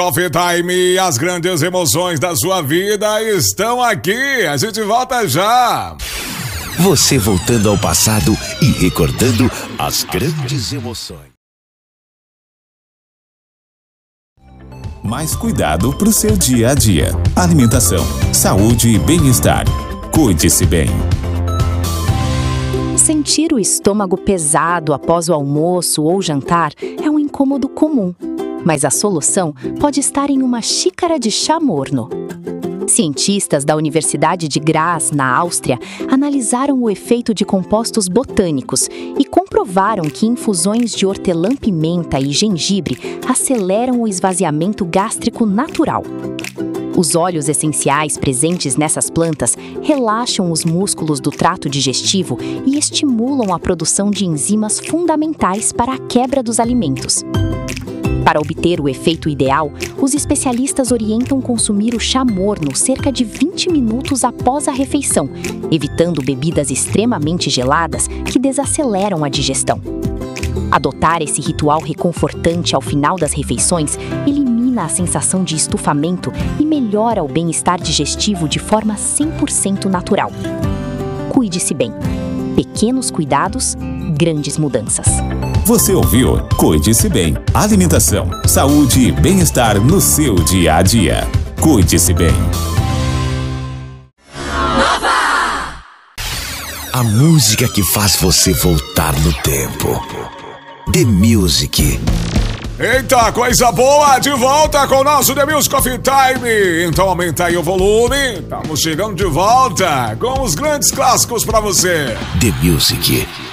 Coffee Time, as grandes emoções da sua vida estão aqui. A gente volta já. Você voltando ao passado e recordando as grandes emoções. Mais cuidado para o seu dia a dia. Alimentação, saúde e bem-estar. Cuide-se bem. Sentir o estômago pesado após o almoço ou jantar é um incômodo comum, mas a solução pode estar em uma xícara de chá morno. Cientistas da Universidade de Graz, na Áustria, analisaram o efeito de compostos botânicos e comprovaram que infusões de hortelã-pimenta e gengibre aceleram o esvaziamento gástrico natural. Os óleos essenciais presentes nessas plantas relaxam os músculos do trato digestivo e estimulam a produção de enzimas fundamentais para a quebra dos alimentos. Para obter o efeito ideal, os especialistas orientam consumir o chá morno cerca de 20 minutos após a refeição, evitando bebidas extremamente geladas que desaceleram a digestão. Adotar esse ritual reconfortante ao final das refeições elimina a sensação de estufamento e melhora o bem-estar digestivo de forma 100% natural. Cuide-se bem. Pequenos cuidados, grandes mudanças. Você ouviu? Cuide-se bem. Alimentação, saúde e bem-estar no seu dia a dia. Cuide-se bem. Nova! A música que faz você voltar no tempo. The Music. Eita, coisa boa! De volta com o nosso The Music Coffee Time. Então aumenta aí o volume. Estamos chegando de volta com os grandes clássicos pra você. The Music.